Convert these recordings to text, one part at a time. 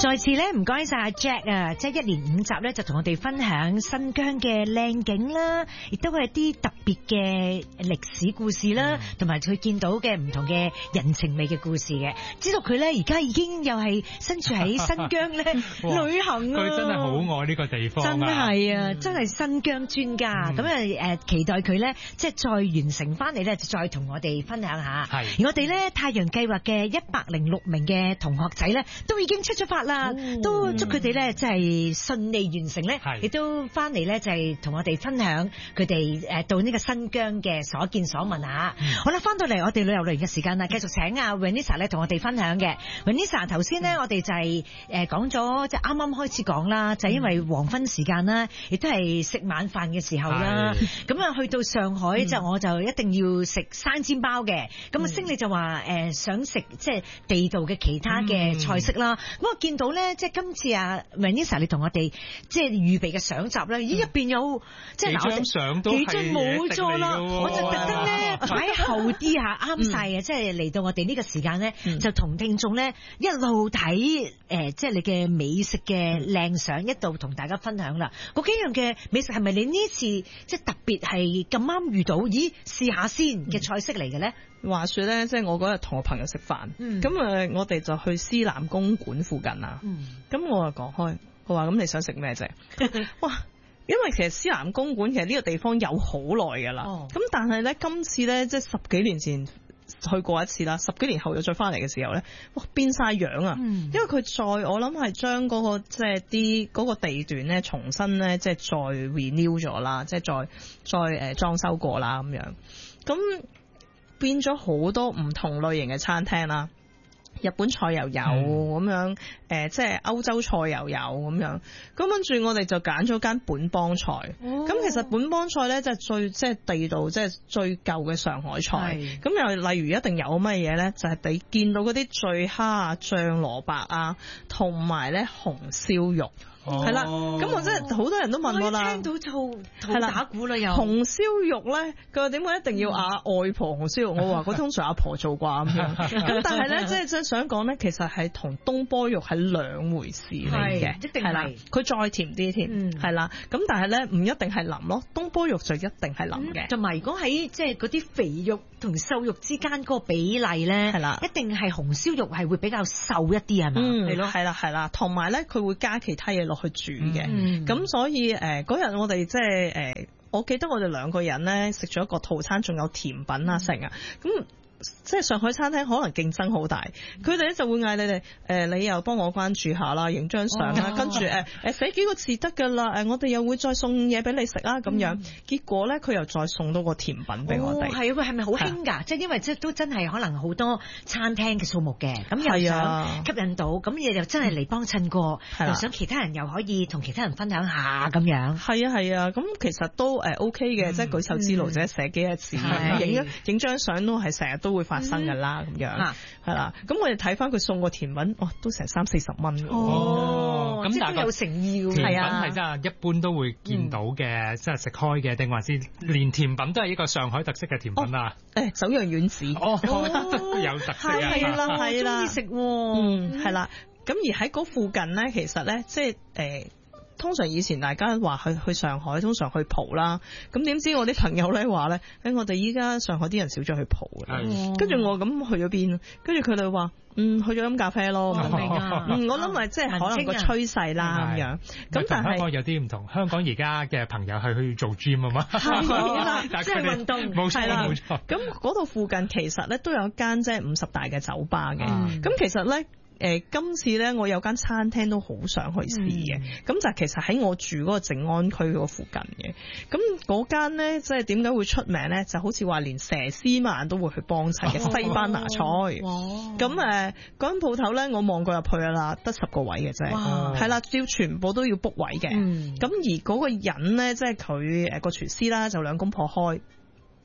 再次咧，唔該晒阿 Jack 啊，即係一連5集咧，就同我哋分享新疆嘅靚景啦，亦都係一啲特別嘅歷史故事啦，同埋佢見到嘅唔同嘅人情味嘅故事嘅。知道佢咧而家已經又係身處喺新疆咧旅行啊！ 佢真係好愛呢個地方啊！ 真係啊，真係新疆專家。咁啊期待佢咧，即係再完成翻嚟咧，就再同我哋分享下。係而我哋咧太陽計劃嘅106名嘅同學仔咧，都已經出咗發啦，都祝佢哋咧即係順利完成咧，亦都翻嚟咧就係同我哋分享佢哋到呢個新疆嘅所見所聞啊！好啦，翻到嚟我哋旅遊類嘅時間啦，繼續請阿 Vanessa 咧同我哋分享嘅。Vanessa 頭先咧我哋就係講咗，即係啱啱開始講啦，就係因為黃昏時間啦，亦都係食晚飯嘅時候啦。咁啊去到上海就我就一定要食生煎包嘅。咁啊星你就話想食即係地道嘅其他嘅菜式啦。咁我見到咧，即係今次啊 Vanessa 你同我哋即係預備嘅相集咧，咦入邊有即係幾張相都幾張冇錯啦，我就特登咧擺後啲下啱晒啊！即係嚟到我哋呢個時間咧，就同聽眾咧一路睇即係你嘅美食嘅靚相，一度同大家分享啦。嗰幾樣嘅美食係咪你呢次即係特別係咁啱遇到？咦，試下先嘅菜式嚟嘅咧？ 話說咧，即係我嗰日同我朋友食飯，咁我哋就去獅南公館附近啦。咁我就講開，我話咁你想食咩啫？哇！因為其實獅南公館其實呢個地方有好耐噶啦，咁但係咧今次咧即係10幾年前去過一次啦，10幾年後又再翻嚟嘅時候咧，哇變晒樣啊！因為佢我諗係將嗰個即係啲嗰個地段咧重新咧即係再 renew 咗啦，即係再裝修過啦咁樣，咁變咗好多唔同類型嘅餐廳啦。日本菜又有咁樣，即係歐洲菜又有咁樣，咁跟住我哋就揀咗間本幫菜。咁其實本幫菜咧，即係最即係地道，即係最舊嘅上海菜。咁又例如一定有乜嘢咧？就係你見到嗰啲醉蝦啊、醬蘿蔔啊，同埋咧紅燒肉。係啦，咁我真係好多人都問我啦， 聽到就打鼓啦又。 紅燒肉咧，佢話點解一定要外婆紅燒肉？我話嗰通常阿婆做啩咁樣。咁但係咧，即係想講咧，其實係同東坡肉係兩回事嚟嘅， 一定係。 佢再甜啲添，係啦。咁但係咧，唔一定係腍咯，東坡肉就一定係腍嘅。 同埋如果喺即係嗰啲肥肉同瘦肉之間嗰個比例咧，係啦，一定係紅燒肉係會比較瘦一啲係嘛？ 係咯，係啦。同埋咧，佢會加其他嘢落去煮嘅，咁所以嗰日我哋即係我記得我哋2個人咧食咗一個套餐，仲有甜品啊成啊，咁即係上海餐廳可能競爭好大，佢哋咧就會嗌你哋你又幫我關注下啦，影張相啦，跟住寫幾個字得㗎啦，我哋又會再送嘢俾你食啦咁樣。結果咧佢又再送多個甜品俾我哋。係啊，佢係咪好興㗎？即係因為即係都真係可能好多餐廳嘅數目嘅，咁又想吸引到，咁嘢又真係嚟幫襯過，又想其他人又可以同其他人分享下咁樣。 係啊，咁其實都OK 嘅，即係舉手之勞者寫幾個字，影張相都係成日都會發生㗎啦，咁樣係啦。咁我哋睇翻佢送個甜品，都成30-40蚊。 咁但係有誠意喎。 甜品係真係一般都會見到嘅，即係食開嘅，定還是連甜品都係一個上海特色嘅甜品啊？ 酒釀丸子都有特色啊！ 係啦， 中意食喎。 係啦。咁而喺嗰附近咧，其實咧即係通常以前大家話去上海，通常去蒲啦。咁點知我啲朋友咧話咧，我哋依家上海啲人少咗去蒲啦。跟住我咁去咗邊？跟住佢哋話，去咗飲咖啡咯。 明啊！ 我諗咪即係可能個趨勢啦咁樣。咁但係香港有啲唔同，香港而家嘅朋友係去做 gym 啊嘛。 係啦，即係運動。 冇錯啦，冇錯。 咁嗰度附近其實咧都有間即係50大嘅酒吧嘅。咁其實咧。今次咧，我有間餐廳都好想去試嘅，咁就其實喺我住嗰個靜安區嗰附近嘅。咁嗰間咧，即係點解會出名咧？就好似話連佘詩曼都會去幫襯嘅西班牙菜。咁嗰間鋪頭咧，我望過入去啦，得10個位嘅啫，係啦，要全部都要 book 位嘅。咁而嗰個人咧，即係佢個廚師啦，就2公婆開。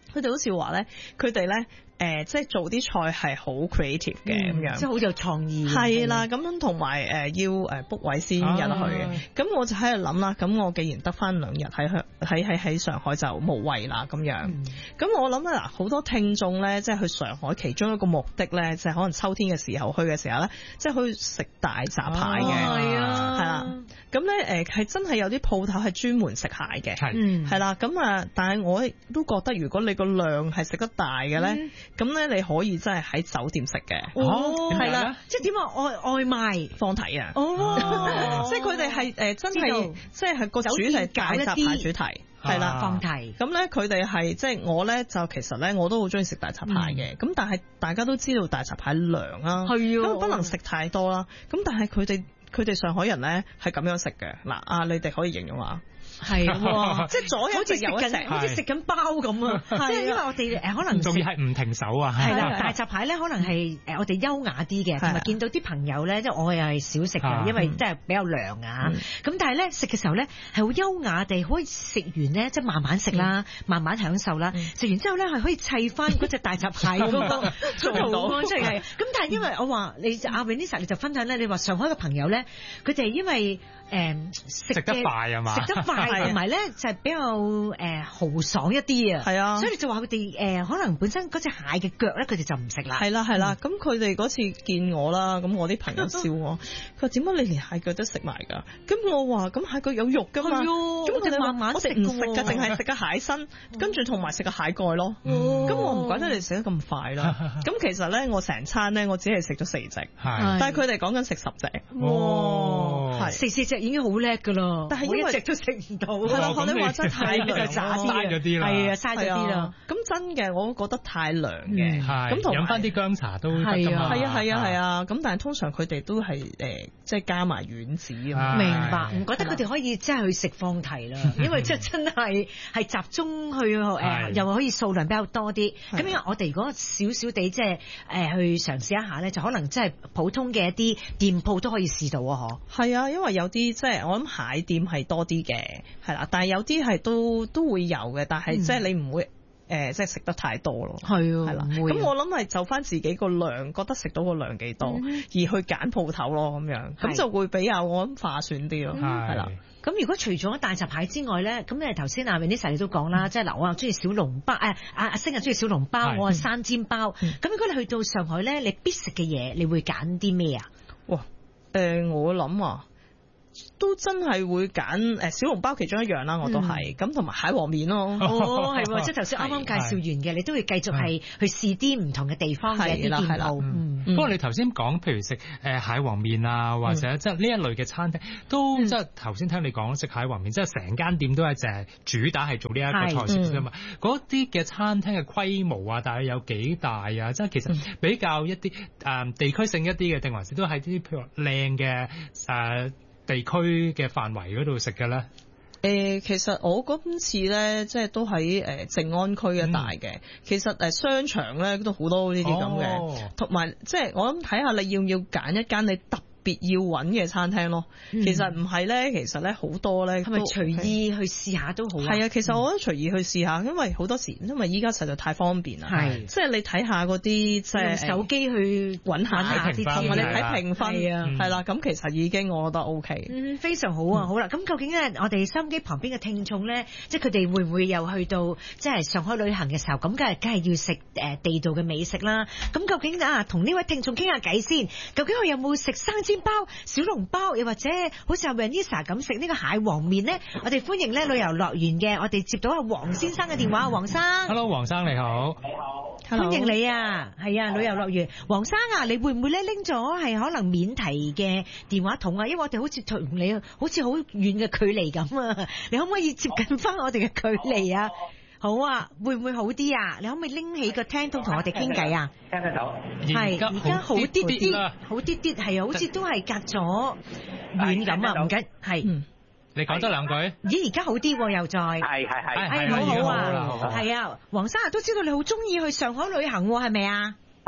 佢哋好似話咧，佢哋咧。即係做啲菜係好 creative 嘅咁樣， 即係好有創意。 係啦，咁樣同埋要book 位先入去嘅。咁我就喺度諗啦，咁我既然得翻2日喺上海就無謂啦咁樣。咁我諗嗱，好多聽眾咧，即係去上海其中一個目的咧，就係可能秋天嘅時候去嘅時候咧，即係去食大閘蟹嘅。係啊，係啦。咁咧係真係有啲鋪頭係專門食蟹嘅。係啦。咁啊，但係我都覺得如果你個量係食得大嘅咧。咁咧你可以真係喺酒店食嘅，係啦， 即係點啊？外賣放題啊，即係佢哋係真係，即係個主題大閘蟹主題，係啦， 放題。 咁咧佢哋係即係我咧就其實咧我都好中意食大閘蟹嘅，咁但係大家都知道大閘蟹涼啊，咁不能食太多啦。咁但係佢哋上海人咧係咁樣食嘅，嗱你哋可以形容下。 係喎， 即係左一隻右一隻， 好似食緊包咁啊！即係因為我哋可能仲要係唔停手啊！ 係啦，大閘蟹咧可能係我哋優雅啲嘅，同埋見到啲朋友咧，即係我又係少食嘅，因為真係比較涼啊。咁但係咧食嘅時候咧係好優雅地，可以食完咧即係慢慢食啦，慢慢享受啦。食完之後咧係可以砌翻嗰隻大閘蟹嗰個圖案出嚟嘅。咁但係因為我話你阿 Vanessa 你就分享咧，你話上海嘅朋友咧，佢哋因為食得快啊嘛， 食得快。同埋咧就係比較豪爽一啲啊，係啊，所以你就話佢哋可能本身嗰隻蟹嘅腳咧，佢哋就唔食啦。 係啦係啦，咁佢哋嗰次見我啦，咁我啲朋友笑我，佢話點解你連蟹腳都食埋㗎？咁我話咁蟹腳有肉㗎嘛，咁我哋慢慢食唔食㗎，淨係食個蟹身，跟住同埋食個蟹蓋咯。咁我唔怪得你食得咁快啦。咁其實咧，我成餐咧，我只係食咗4隻，但係佢哋講緊食10隻。 哇！食4隻已經好叻㗎啦，但係因為1隻都食唔到。 係啦，學你話真係太涼咗啲啦， 係啊，嘥咗啲啦。 咁真嘅，我覺得太涼嘅。咁同飲翻啲薑茶都得㗎嘛。 係啊。咁但係通常佢哋都係即係加埋丸子咁。 明白，唔覺得佢哋可以即係去食放題啦，因為即係真係集中去又可以數量比較多啲。咁因為我哋如果少少地即係去嘗試一下咧，就可能即係普通嘅一啲店鋪都可以試到啊！嗬。係啊，因為有啲即係我諗蟹店係多啲嘅。係啦，但係有啲係都會有嘅，但係即係你唔會即係食得太多咯。係啊，係啦。咁我諗係就翻自己個量，覺得食到個量幾多，而去揀鋪頭咯，咁樣咁就會比較我諗划算啲咯。係啦。咁如果除咗大閘蟹之外咧，咁你頭先阿 Vanessa 你都講啦，即係嗱，我又中意小籠包，阿星又中意小籠包，我係生煎包。咁如果你去到上海咧，你必食嘅嘢，你會揀啲咩啊？哇， 我諗啊。都真係會揀小籠包其中一樣啦，我都係咁，同埋蟹黃麵咯。 係喎，即係頭先啱啱介紹完嘅，你都會繼續係去試啲唔同嘅地方嘅一啲店鋪。 不過你頭先講，譬如食蟹黃麵啊，或者即係呢一類嘅餐廳，都即係頭先聽你講食蟹黃麵，即係成間店都係淨係主打係做呢一個菜式啫嘛。嗰啲嘅餐廳嘅規模啊，大概有幾大啊？即係其實比較一啲地區性一啲嘅，定還是都係啲譬如話靚嘅地區嘅範圍嗰度食嘅咧？ 其實我今次咧，即係都喺靜安區一帶嘅。其實商場咧都好多呢啲咁嘅，同埋即係我諗睇下你要唔要揀一間你特別要揾嘅餐廳咯。其實唔係咧，其實咧好多咧， 係咪隨意去試下都好？ 係啊，其實我覺得隨意去試下，因為好多時因為依家實在太方便啦。係，即係你睇下嗰啲即係手機去揾下啲， 同埋你睇評分啊，係啦，咁其實已經我覺得 OK。 非常好啊！好啦，咁究竟咧，我哋收音機旁邊嘅聽眾咧，即係佢哋會唔會又去到即係上海旅行嘅時候，咁梗係要食地道嘅美食啦？咁究竟同呢位聽眾傾下偈先，究竟佢有冇食生煎包、小籠包，又或者好似阿 Vanessa 咁食呢個蟹黃麵呢？我哋歡迎咧旅遊樂園嘅，我哋接到阿黃先生嘅電話。黃生 ，Hello， 黃生你好， 你好，歡迎你啊！係啊，旅遊樂園，黃生啊，你會唔會咧拎咗係可能免提嘅電話筒啊？因為我哋好似同你好似好遠嘅距離咁啊！你可唔可以接近翻我哋嘅距離啊？好啊，會唔會好啲啊？你可唔可以拎起個聽筒同我哋傾偈啊？ 聽得到。 係，而家好啲啲，好啲啲，係啊，好似都係隔咗遠咁啊！唔緊係。 你講多兩句。 咦，而家好啲喎，又再。 係。 好好啊，係啊，黃生啊，都知道你好中意去上海旅行喎，係咪啊？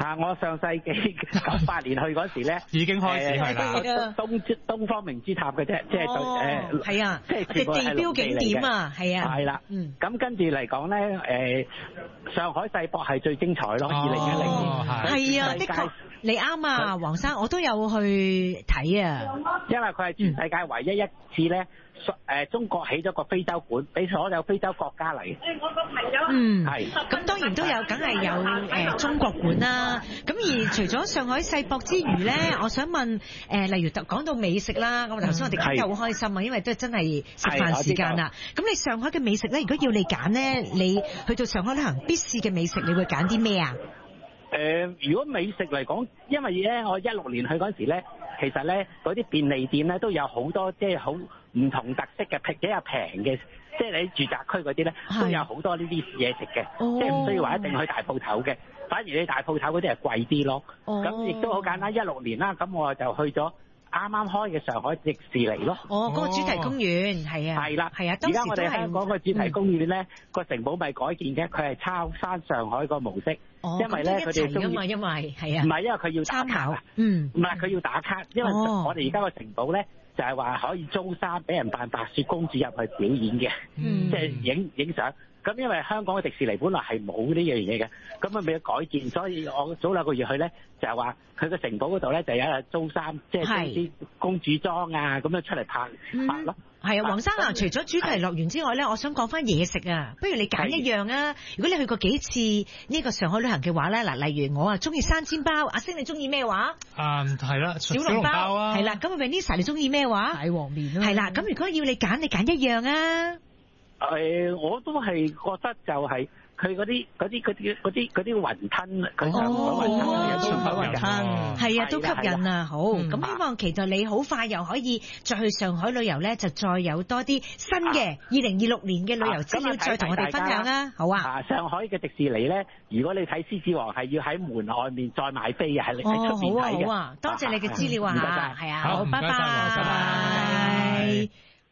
我上世紀98年去嗰時咧， 已經開始係啦。 東方明珠塔嘅啫，即係係啊， 即係全部係地標景點啊，係啊， 係啦。咁跟住嚟講咧，上海世博係最精彩咯，2010年。 係啊，的確你啱啊，黃生，我都有去睇啊。 因為佢係全世界唯一一次咧。中國起咗個非洲館，俾所有非洲國家嚟。我個朋友。係。咁當然都有，梗係有中國館啦。咁而除咗上海世博之餘咧，我想問例如講到美食啦，咁頭先我哋傾得好開心啊，因為都真係食飯時間啦。咁你上海嘅美食咧，如果要你揀咧，你去到上海旅行必試嘅美食，你會揀啲咩啊？ 如果美食嚟講，因為咧我16年去嗰時咧，其實咧嗰啲便利店咧都有好多即係好唔同特色嘅比較平嘅，即係你住宅區嗰啲咧都有好多呢啲嘢食嘅，即係唔需要話一定去大鋪頭嘅，反而你大鋪頭嗰啲係貴啲咯。咁亦都好簡單，16年啦，咁我就去咗啱啱開嘅上海迪士尼咯。嗰個主題公園係啊，係啦，係啊。而家我哋香港個主題公園咧，個城堡咪改建嘅，佢係抄翻上海個模式。因為咧，佢哋中意，因為係啊，唔係因為佢要打卡啊，唔係佢要打卡，因為我哋而家個城堡咧就係話可以租衫俾人扮白雪公主入去表演嘅，即係影相。咁因為香港嘅迪士尼本來係冇呢樣嘢嘅，咁啊未有改建，所以我早2個月去咧就係話佢個城堡嗰度咧就有人租衫，即係租啲公主裝啊咁樣出嚟拍咯。係啊，黃生啊，除咗主題樂園之外咧，我想講翻嘢食啊，不如你揀一樣啊。如果你去過幾次呢個上海旅行嘅話咧，嗱，例如我啊中意生煎包，阿星你中意咩話？係啦，小籠包啊。係啦，咁 Vanessa 你中意咩話？大黃麵咯。係啦，咁如果要你揀，你揀一樣啊。我都係覺得就係佢嗰啲雲吞，佢上海雲吞，係啊，都吸引啊。好，咁希望期待你好快又可以再去上海旅遊咧，就再有多啲新嘅2026年嘅旅遊資料，再同我哋分享啊。好啊。上海嘅迪士尼咧，如果你睇獅子王係要喺門外面再買飛嘅，係你喺出邊睇嘅。好啊，多謝你嘅資料啊。係啊，好，拜拜，拜拜。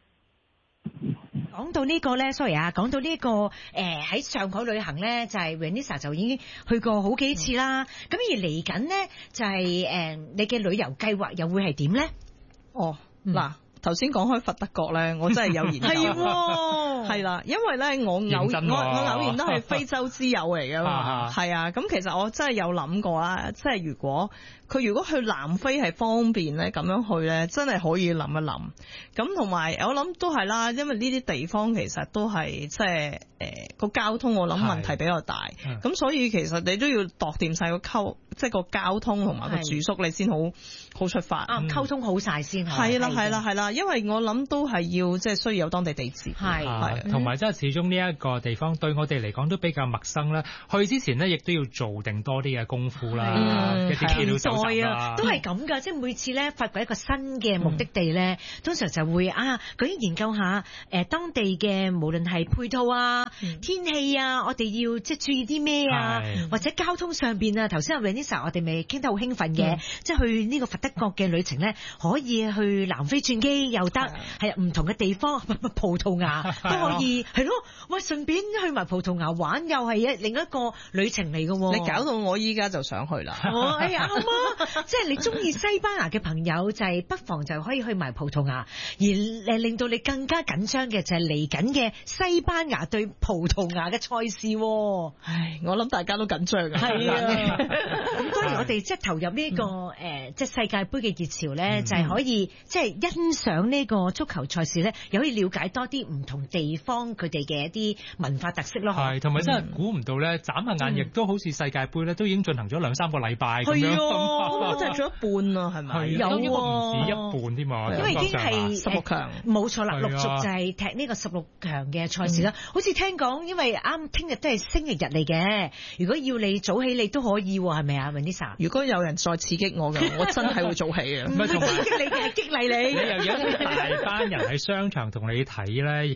講到呢個咧 ，sorry 啊，講到呢個喺上海旅行咧，就係 Vanessa 就已經去過好幾次啦。咁而嚟緊咧，就係你嘅旅遊計劃又會係點咧？ 嗱。頭先講開佛得角咧，我真係有研究。係啦，因為咧我偶然都係非洲之友嚟㗎嘛。係啊，咁其實我真係有諗過啦，即係如果去南非係方便咧，咁樣去咧，真係可以諗一諗。咁同埋我諗都係啦，因為呢啲地方其實都係即係個交通，我諗問題比較大。咁所以其實你都要度掂晒即係個交通同埋個住宿，你先好出發。溝通好晒先。係啦。因為我諗都係要即係需要有當地地址， 係同埋即係始終呢一個地方對我哋嚟講都比較陌生啦。去之前呢，亦都要做定多啲嘅功夫啦，一啲資料搜集啦，都係咁噶。即係每次咧發掘一個新嘅目的地咧，通常就會究竟研究下當地嘅無論係配套啊、天氣啊，我哋要即係注意啲咩啊，或者交通上邊啊。頭先阿 Vanessa 我哋咪傾得好興奮嘅，即係去呢個佛得角嘅旅程咧，可以去南非轉機。又得係唔同嘅地方，葡萄牙都可以係咯。喂，順便去埋葡萄牙玩，又係另一個旅程嚟嘅。 你搞到我依家就想去啦。 哎呀，啱啊！即係你中意西班牙嘅朋友，就係不妨就可以去埋葡萄牙，而令到你更加緊張嘅就係嚟緊嘅西班牙對葡萄牙嘅賽事。 唉，我諗大家都緊張㗎。係啊。 咁當然我哋即係投入呢個即係世界盃嘅熱潮咧，就係可以即係欣賞呢個足球賽事咧，又可以了解多啲唔同地方佢哋嘅一啲文化特色咯。係，同埋真係估唔到咧，眨下眼亦都好似世界盃咧，都已經進行咗2-3個禮拜咁樣。係啊，我就係做一半啊，係咪？有唔止一半添嘛，因為已經係16強。冇錯啦，陸續就係踢呢個16強嘅賽事啦。好似聽講，因為啱聽日都係星期日嚟嘅，如果要你早起，你都可以喎，係咪啊 Vanessa？如果有人再刺激我嘅，我真係會早起嘅。唔係刺激你嘅，係激勵你。你又有一大班人喺商場同你睇咧，亦都真係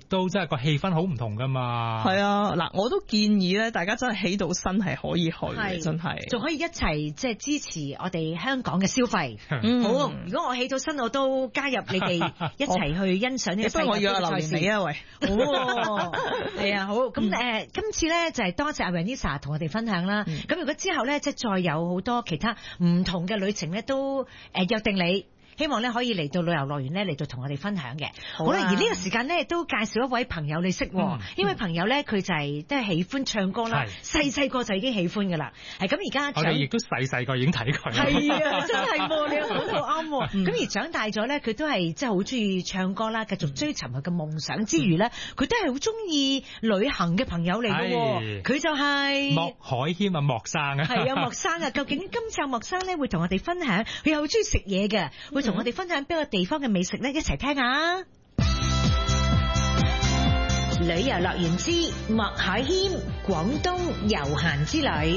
係個氣氛好唔同噶嘛。 係啊，嗱，我都建議咧，大家真係起到身係可以去嘅，真係， 仲可以一齊即係支持我哋香港嘅消費。好，如果我起到身，我都加入你哋一齊去欣賞呢個世界盃嘅賽事啊！喂，好，係啊，好。咁今次咧就係多謝阿 Vanessa 同我哋分享啦。咁如果之後咧即係再有好多其他唔同嘅旅程咧，都約定你。希望咧可以嚟到旅遊樂園咧嚟到同我哋分享嘅。好啦，而呢個時間咧都介紹一位朋友你識，呢位朋友咧佢就係都係喜歡唱歌啦，細個就已經喜歡噶啦。係咁而家我哋亦都細個已經睇佢。 係啊，真係你講得好啱。咁而長大咗咧，佢都係即係好中意唱歌啦，繼續追尋佢嘅夢想之餘咧，佢都係好中意旅行嘅朋友嚟嘅。佢就係莫海謙啊，莫生啊。係啊，莫生啊，究竟今次莫生咧會同我哋分享，佢又好中意食嘢嘅，同我哋分享邊個地方嘅美食咧，一齊聽下。旅遊樂園之莫海謙廣東遊閒之旅。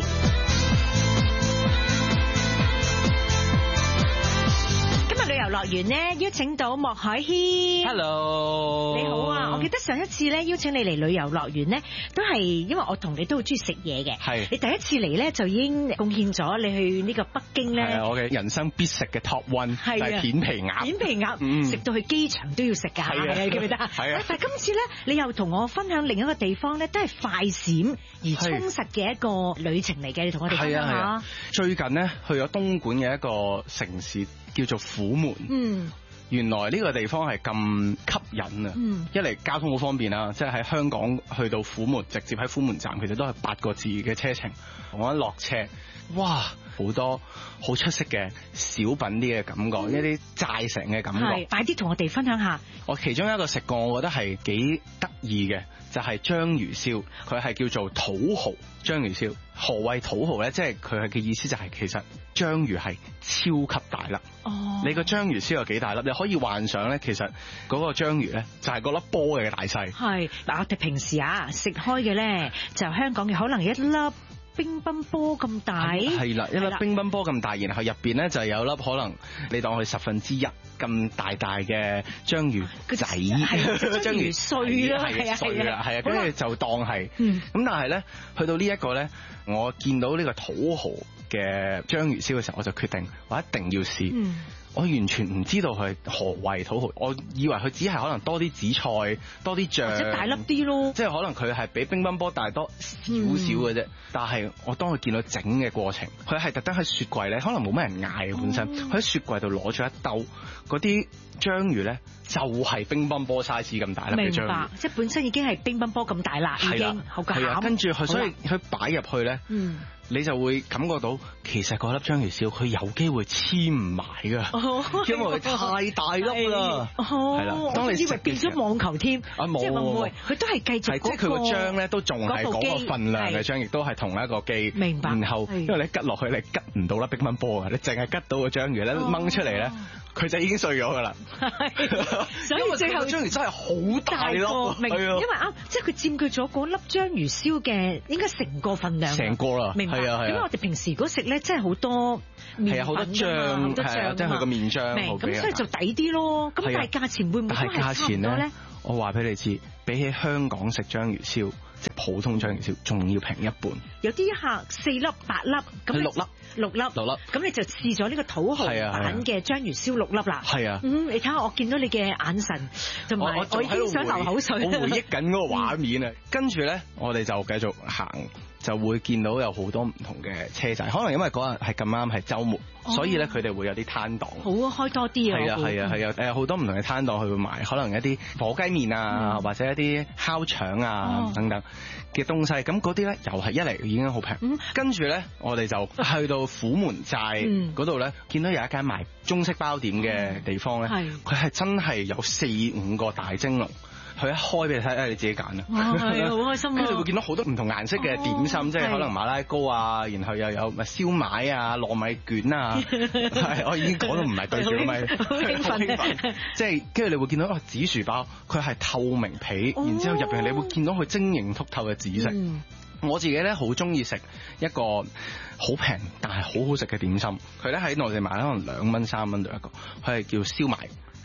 旅遊樂園呢邀請到莫海謙 ，Hello， 你好啊！我記得上一次咧邀請你嚟旅遊樂園呢，都係因為我同你都好中意食嘢嘅。係你第一次嚟咧就已經貢獻咗你去呢個北京咧。 係我嘅人生必食嘅 Top One，係片皮鴨。片皮鴨食到去機場都要食㗎，係啊，記唔記得？係啊。但係今次咧，你又同我分享另一個地方咧，都係快閃而充實嘅一個旅程嚟嘅，你同我哋分享下。 最近呢，去咗東莞嘅一個城市。叫做虎門，原來呢個地方係咁吸引啊！一嚟交通好方便啦，即係喺香港去到虎門，直接喺虎門站，其實都係8個字嘅車程。我一落車，哇，好多好出色嘅小品啲嘅感覺，一啲寨城嘅感覺。 快啲同我哋分享下。 我其中一個食過，我覺得係幾得意嘅，就係章魚燒，佢係叫做土蠔章魚燒。何謂土蠔咧？即係佢係嘅意思就係其實章魚係超級大粒。哦，你個章魚燒有幾大粒？你可以幻想咧，其實嗰個章魚咧就係嗰粒波嘅大細。係嗱，我哋平時食開嘅咧，就香港嘅可能一粒乒乓波咁大。 係啦，一粒乒乓波咁大，然後入邊咧就有粒可能你當佢1/10咁大嘅章魚仔， 章魚碎啦， 係啊，跟住就當係。咁但係咧，去到呢一個咧，我見到呢個土蠔嘅章魚燒嘅時候，我就決定我一定要試。我完全唔知道佢何謂土蠔，我以為佢只係可能多啲紫菜、多啲醬，或者大粒啲咯。即係可能佢係比乒乓波大多少少嘅啫。但係我當佢見到整嘅過程，佢係特登喺雪櫃咧，可能冇乜人嗌嘅本身，佢喺雪櫃度攞咗一兜嗰啲章魚咧，就係乒乓波 size 咁大粒嘅章魚。明白， 即係本身已經係乒乓波咁大啦，已經好㗎。 跟住佢所以佢擺入去咧。你就會感覺到，其實嗰粒章魚燒佢有機會黐唔埋㗎，因為佢太大粒啦。係啦，當你以為變咗網球添，即係會唔會佢都係繼續即係佢個章咧都仲係嗰個份量嘅章，亦都係同一個機。 明白。 然後因為你吉落去，你吉唔到粒乒乓波啊，你淨係吉到個章魚咧掹出嚟咧，佢就已經碎咗㗎啦。 所以最後章魚真係好大粒， 明？因為即係佢佔據咗嗰粒章魚燒嘅應該成個份量。 成個啦，明白。係啊， 因為我哋平時如果食咧，真係好多麵粉， 好多醬，即係佢個麵醬。 咁所以就抵啲咯。咁但係價錢會唔會都係差唔多咧？ 我話俾你知，比起香港食章魚燒，即係普通章魚燒，仲要平一半。 有啲客4粒、8粒，咁6粒，咁你就試咗呢個土豪版嘅章魚燒6粒啦。係啊，你睇下我見到你嘅眼神，同埋我已經想流口水。 我回憶緊嗰個畫面啊！跟住咧，我哋就繼續行。就會見到有好多唔同嘅車仔，可能因為嗰日係咁啱係週末，所以咧佢哋會有啲攤檔， 好開多啲啊！ 係啊，好多唔同嘅攤檔，佢會賣可能一啲火雞麵啊，或者一啲烤腸啊等等嘅東西。咁嗰啲咧又係一嚟已經好平，跟住咧我哋就去到虎門寨嗰度咧，見到有一間賣中式包點嘅地方咧，佢係真係有4-5個大蒸籠。佢一開俾你睇，你自己揀啊！ 係啊，好開心啊！ 跟住會見到好多唔同顏色嘅點心，即係可能馬拉糕啊，然後又有燒賣啊、糯米卷啊，我已經講到唔係對住咪，好興奮！即係跟住你會見到紫薯包，佢係透明皮，然之後入邊你會見到佢晶瑩剔透嘅紫色。我自己咧好中意食一個好平但係好好食嘅點心，佢咧喺內地賣可能2蚊3蚊到一個，佢係叫燒賣。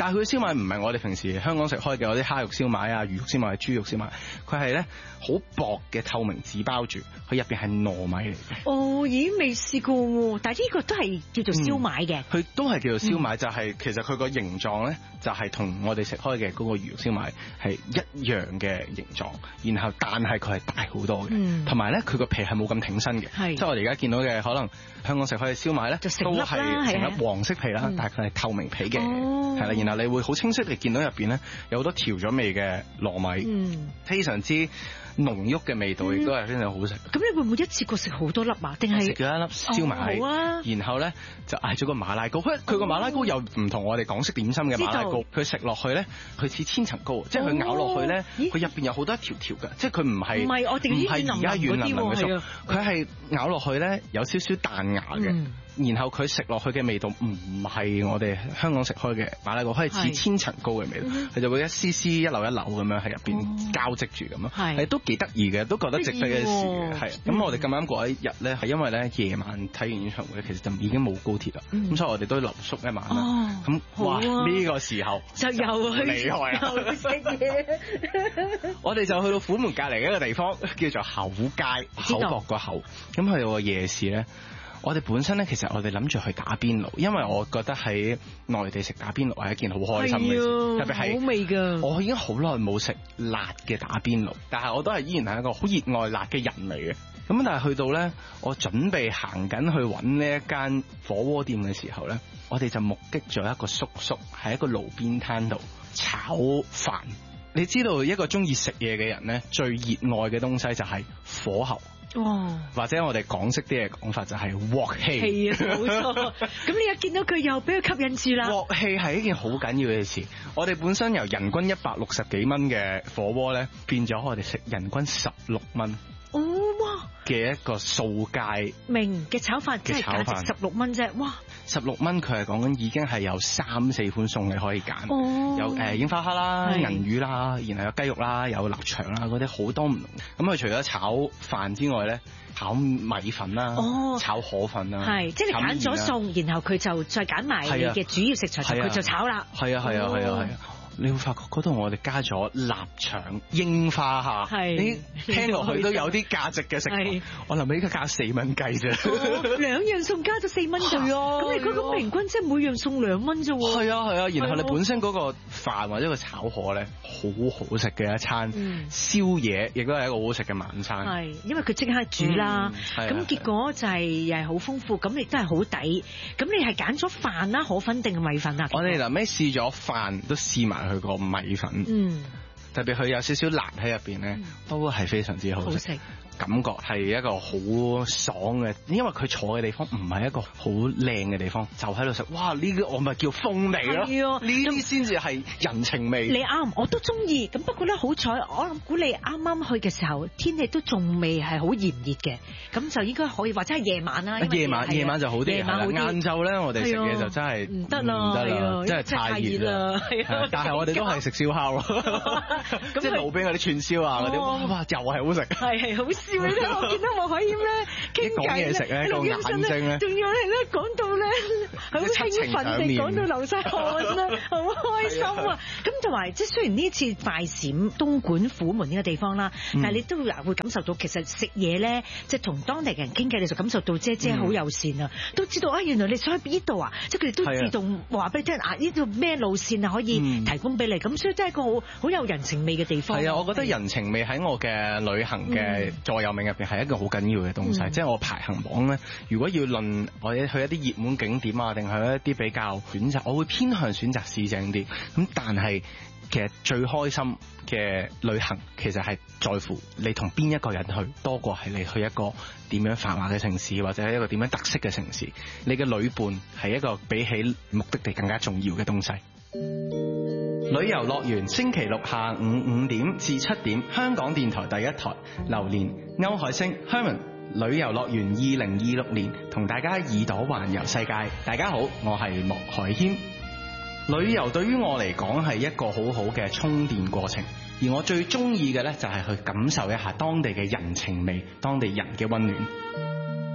但係佢嘅燒賣唔係我哋平時香港食開嘅嗰啲蝦肉燒賣啊、魚肉燒賣、豬肉燒賣，佢係咧好薄嘅透明紙包住，佢入邊係糯米嚟嘅。 哦，咦，未試過喎，但係呢個都係叫做燒賣嘅。 佢都係叫做燒賣，就係其實佢個形狀咧，就係同我哋食開嘅嗰個魚肉燒賣係一樣嘅形狀，然後但係佢係大好多嘅，同埋咧佢個皮係冇咁挺身嘅，即係我哋而家見到嘅可能香港食開嘅燒賣咧，都係成粒黃色皮啦，但係佢係透明皮嘅，係啦，然後你會好清晰地見到入邊咧有好多調咗味嘅糯米，非常之濃郁嘅味道，亦都係非常好食。咁你會唔會一次過食好多粒啊？定係食咗一粒燒賣，然後咧就嗌咗個馬拉糕。佢個馬拉糕又唔同我哋港式點心嘅馬拉糕，佢食落去咧，佢似千層糕，即係佢咬落去咧，佢入邊有好多一條條嘅，即係佢唔係我哋唔係而家軟腍腍嘅酥，佢係咬落去咧有少少彈牙嘅。然後佢食落去嘅味道唔係我哋香港食開嘅馬拉糕，佢係似千層糕嘅味道，佢就會一絲絲一流一流咁樣喺入邊交織住咁咯，係都幾得意嘅，都覺得值得一試嘅。係咁我哋咁啱過一日咧，係因為咧夜晚睇完演唱會，其實就已經冇高鐵啦，咁所以我哋都留宿一晚啦。咁哇呢個時候就又去厲害啦！ 食嘢， 我哋就去到虎門隔離一個地方叫做口街，口角個口，咁佢有個夜市咧。我哋本身咧，其實我哋諗住去打邊爐，因為我覺得喺內地食打邊爐係一件好開心嘅事，特別係好味㗎。我已經好耐冇食辣嘅打邊爐，但係我都係依然係一個好熱愛辣嘅人嚟嘅。咁但係去到咧，我準備行緊去揾呢一間火鍋店嘅時候咧，我哋就目擊咗一個叔叔喺一個路邊攤度炒飯。你知道一個中意食嘢嘅人咧，最熱愛嘅東西就係火候。或者我哋港式啲嘅講法就係鑊氣。係啊，冇錯。 咁你一見到佢又俾佢吸引住啦。 鑊氣係一件好緊要嘅事。我哋本身由人均160幾蚊嘅火鍋咧，變咗我哋食人均16蚊。哇！嘅一個掃街明嘅炒飯，即係價值16蚊啫。哇 ！16蚊佢係講緊已經係有3-4款餸你可以揀，有櫻花蝦啦、銀魚啦，然後有雞肉啦、有臘腸啦，嗰啲好多唔同。咁佢除咗炒飯之外咧，炒米粉啦、炒河粉啦， 係即係你揀咗餸，然後佢就再揀埋你嘅主要食材，佢就炒啦。 係啊！你會發覺嗰度我哋加咗臘腸、櫻花蝦，你聽落去都有啲價值嘅食物。我臨尾依家加4蚊雞啫，2 樣餸加咗4蚊啫。咁你嗰個平均即係每樣餸2蚊啫喎。 係啊，然後你本身嗰個飯或者個炒河咧，好好食嘅一餐宵夜，亦都係一個好食嘅晚餐。 係，因為佢即刻煮啦，咁結果就係又係好豐富，咁亦都係好抵。咁你係揀咗飯啦、河粉定係米粉啊？ 我哋臨尾試咗飯，都試埋佢個米粉，特別佢有少少辣喺入邊咧，都係非常之好食。感覺係一個好爽嘅，因為佢坐嘅地方唔係一個好靚嘅地方，就喺度食。哇！呢個我咪叫風味咯，呢啲先至係人情味。 你啱，我都中意。咁不過咧，好彩我諗估你啱啱去嘅時候，天氣都仲未係好炎熱嘅，咁就應該可以，或者係夜晚啦。 夜晚就好啲。晏晝咧，我哋食嘢就真係唔得啦， 真係太熱啦。但係我哋都係食燒烤咯，即係路邊嗰啲串燒啊嗰啲，哇！又係好食。係好。笑你睇，我見到莫海謙咧傾偈咧，錄音室咧，仲要係咧講到咧好興奮地講到流晒汗啦，好開心啊！咁同埋即係雖然呢次快閃東莞虎門呢個地方啦，但係你都會感受到其實食嘢咧，即係同當地嘅人傾偈，你就感受到姐姐好友善啊，都知道啊原來你想去呢度啊，即係佢哋都自動話俾你聽啊呢度咩路線啊可以提供俾你，咁所以真係一個好有人情味嘅地方。 係啊，我覺得人情味喺我嘅旅行嘅座右銘入邊係一個好緊要嘅東西，即係我排行榜咧，如果要論或者去一啲熱門景點啊，定係一啲比較選擇，我會偏向選擇市井啲。咁但係其實最開心嘅旅行其實係在乎你同邊一個人去，多過係你去一個點樣繁華嘅城市，或者係一個點樣特色嘅城市。你嘅旅伴係一個比起目的地更加重要嘅東西。旅遊樂園星期六下午5點至7點，香港電台第一台，榴蓮、歐海星、Herman 旅遊樂園2026年同大家耳朵環遊世界。大家好，我係莫海謙。旅遊對於我嚟講係一個好好嘅充電過程，而我最中意嘅呢，就係去感受一下當地嘅人情味，當地人嘅溫暖。